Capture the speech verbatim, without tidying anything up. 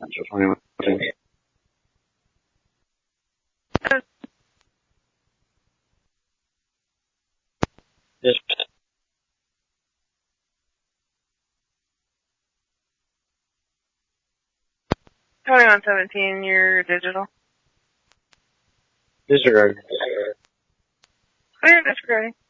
twenty-one. Yes. twenty-one seventeen, you're digital. Disregard. Oh, you're disregarding.